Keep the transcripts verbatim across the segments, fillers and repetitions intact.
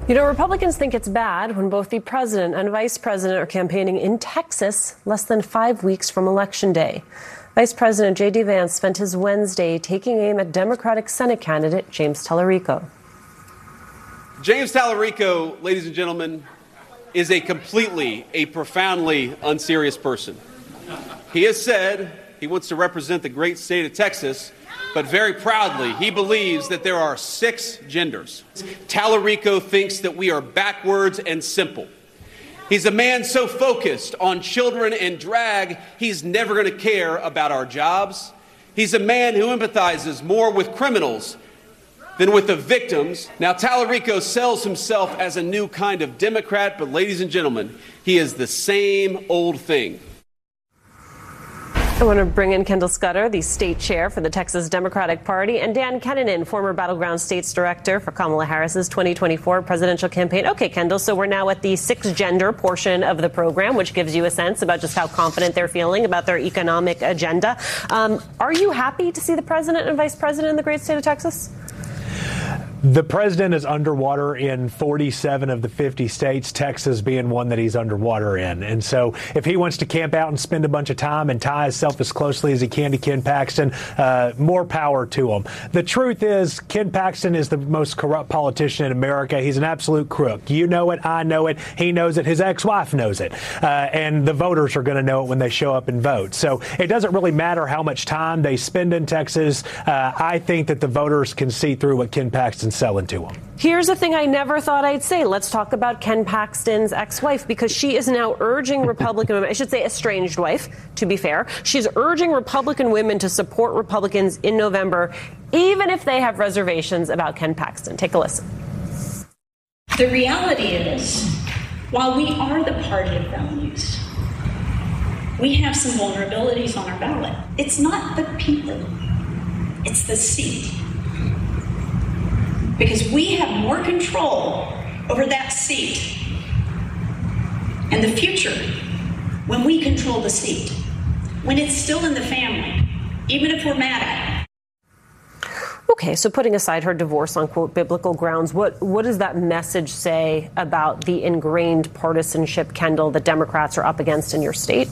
You know, Republicans think it's bad when both the president and vice president are campaigning in Texas less than five weeks from Election Day. Vice President J D. Vance spent his Wednesday taking aim at Democratic Senate candidate James Tallarico. James Tallarico, ladies and gentlemen, is a completely, a profoundly unserious person. He has said he wants to represent the great state of Texas, but very proudly, he believes that there are six genders. Tallarico thinks that we are backwards and simple. He's a man so focused on children and drag, he's never going to care about our jobs. He's a man who empathizes more with criminals than with the victims. Now, Tallarico sells himself as a new kind of Democrat, but ladies and gentlemen, he is the same old thing. I want to bring in Kendall Scudder, the state chair for the Texas Democratic Party, and Dan Kennenan, former Battleground States Director for Kamala Harris's twenty twenty-four presidential campaign. Okay, Kendall, so we're now at the six-gender portion of the program, which gives you a sense about just how confident they're feeling about their economic agenda. Um, are you happy to see the president and vice president in the great state of Texas? The president is underwater in forty-seven of the fifty states, Texas being one that he's underwater in. And so if he wants to camp out and spend a bunch of time and tie himself as closely as he can to Ken Paxton, uh, more power to him. The truth is, Ken Paxton is the most corrupt politician in America. He's an absolute crook. You know it. I know it. He knows it. His ex-wife knows it. Uh, and the voters are going to know it when they show up and vote. So it doesn't really matter how much time they spend in Texas. Uh, I think that the voters can see through what Ken Paxton's selling to them. Here's a thing I never thought I'd say. Let's talk about Ken Paxton's ex-wife, because she is now urging Republican women, I should say estranged wife, to be fair. She's urging Republican women to support Republicans in November, even if they have reservations about Ken Paxton. Take a listen. The reality is, while we are the party of values, we have some vulnerabilities on our ballot. It's not the people, it's the seat. Because we have more control over that seat and the future when we control the seat, when it's still in the family, even if we're mad at it. Okay, so putting aside her divorce on, quote, biblical grounds, what, what does that message say about the ingrained partisanship, Kendall, that Democrats are up against in your state?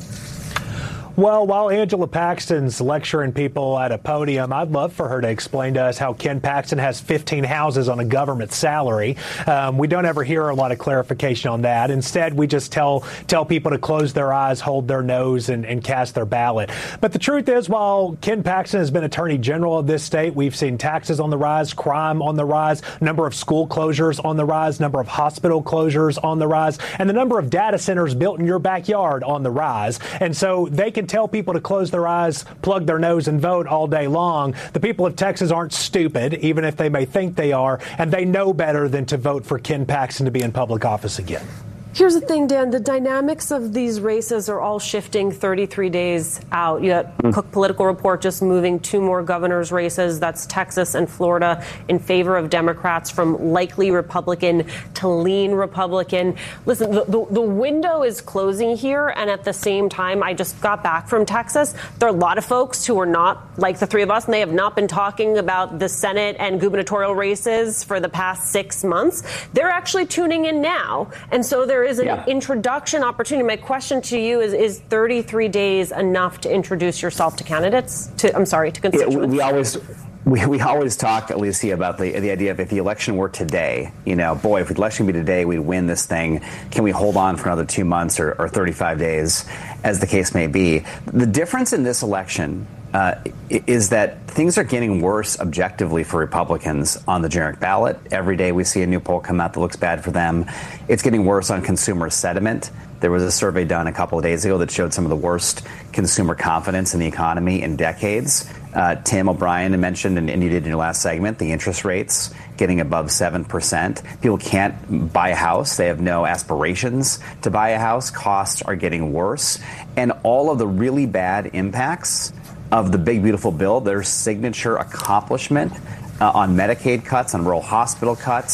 Well, while Angela Paxton's lecturing people at a podium, I'd love for her to explain to us how Ken Paxton has fifteen houses on a government salary. Um, we don't ever hear a lot of clarification on that. Instead, we just tell tell people to close their eyes, hold their nose, and, and cast their ballot. But the truth is, while Ken Paxton has been Attorney General of this state, we've seen taxes on the rise, crime on the rise, number of school closures on the rise, number of hospital closures on the rise, and the number of data centers built in your backyard on the rise. And so they can tell people to close their eyes, plug their nose, and vote all day long. The people of Texas aren't stupid, even if they may think they are, and they know better than to vote for Ken Paxton to be in public office again. Here's the thing, Dan. The dynamics of these races are all shifting thirty-three days out. You got mm. Cook Political Report just moving two more governor's races. That's Texas and Florida in favor of Democrats, from likely Republican to lean Republican. Listen, the, the, the window is closing here. And at the same time, I just got back from Texas. There are a lot of folks who are not like the three of us, and they have not been talking about the Senate and gubernatorial races for the past six months. They're actually tuning in now. And so there is an yeah. introduction opportunity. My question to you is, is thirty-three days enough to introduce yourself to candidates? To I'm sorry, to constituents? Yeah, we always we, we always talk, Alicia, about the the idea of if the election were today, you know, boy, if the election be today, we'd win this thing. Can we hold on for another two months or, or thirty-five days, as the case may be? The difference in this election Uh, is that things are getting worse objectively for Republicans on the generic ballot. Every day we see a new poll come out that looks bad for them. It's getting worse on consumer sentiment. There was a survey done a couple of days ago that showed some of the worst consumer confidence in the economy in decades. Uh, Tim O'Brien mentioned, and, and you did in your last segment, the interest rates getting above seven percent. People can't buy a house. They have no aspirations to buy a house. Costs are getting worse. And all of the really bad impacts of the big, beautiful bill, their signature accomplishment uh, on Medicaid cuts, on rural hospital cuts,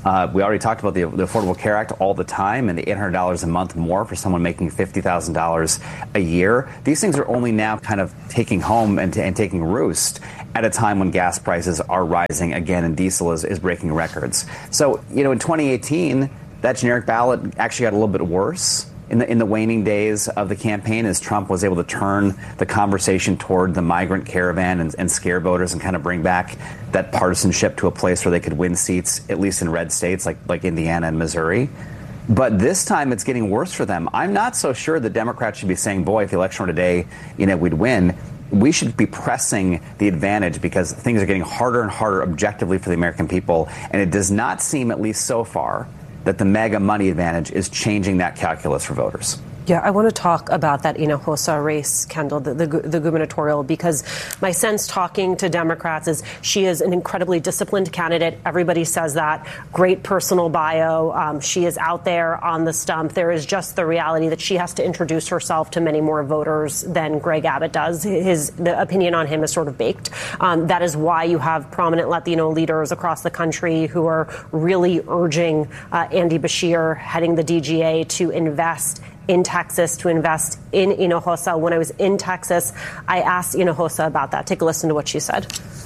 Uh, we already talked about the, the Affordable Care Act all the time and the eight hundred dollars a month more for someone making fifty thousand dollars a year. These things are only now kind of taking home and, and taking roost at a time when gas prices are rising again and diesel is, is breaking records. So, you know, in twenty eighteen, that generic ballot actually got a little bit worse in the in the waning days of the campaign as Trump was able to turn the conversation toward the migrant caravan and, and scare voters and kind of bring back that partisanship to a place where they could win seats, at least in red states like, like Indiana and Missouri. But this time it's getting worse for them. I'm not so sure the Democrats should be saying, boy, if the election were today, you know, we'd win. We should be pressing the advantage because things are getting harder and harder objectively for the American people. And it does not seem, at least so far, that the mega money advantage is changing that calculus for voters. Yeah, I want to talk about that Hinojosa race, Kendall, the, the, the gubernatorial, because my sense talking to Democrats is she is an incredibly disciplined candidate. Everybody says that. Great personal bio. Um, she is out there on the stump. There is just the reality that she has to introduce herself to many more voters than Greg Abbott does. His the opinion on him is sort of baked. Um, that is why you have prominent Latino leaders across the country who are really urging uh, Andy Beshear, heading the D G A, to invest in Texas, to invest in Hinojosa. When I was in Texas, I asked Hinojosa about that. Take a listen to what she said.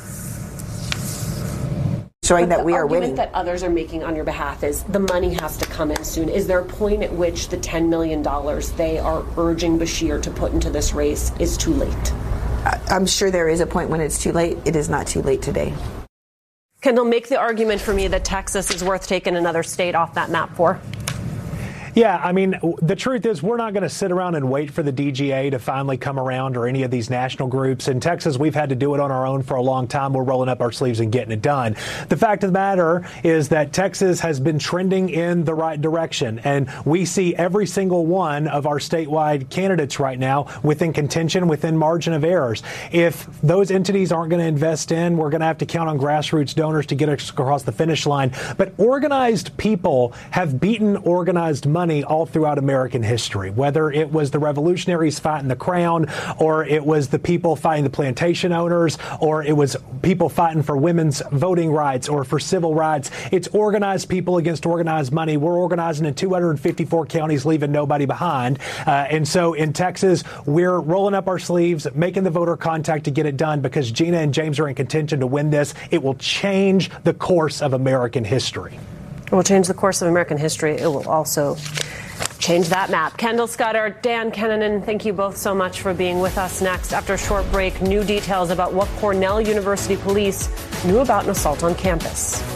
Showing that we are winning. The argument that others are making on your behalf is the money has to come in soon. Is there a point at which the ten million dollars they are urging Beshear to put into this race is too late? I'm sure there is a point when it's too late. It is not too late today. Kendall, make the argument for me that Texas is worth taking another state off that map for. Yeah, I mean, the truth is we're not going to sit around and wait for the D G A to finally come around or any of these national groups. In Texas, we've had to do it on our own for a long time. We're rolling up our sleeves and getting it done. The fact of the matter is that Texas has been trending in the right direction, and we see every single one of our statewide candidates right now within contention, within margin of errors. If those entities aren't going to invest in, we're going to have to count on grassroots donors to get us across the finish line. But organized people have beaten organized money all throughout American history, whether it was the revolutionaries fighting the crown, or it was the people fighting the plantation owners, or it was people fighting for women's voting rights or for civil rights. It's organized people against organized money. We're organizing in two hundred fifty-four counties, leaving nobody behind. Uh, and so in Texas, we're rolling up our sleeves, making the voter contact to get it done because Gina and James are in contention to win this. It will change the course of American history. It will change the course of American history. It will also change that map. Kendall Scudder, Dan Kennanen, thank you both so much for being with us. Next, after a short break, new details about what Cornell University police knew about an assault on campus.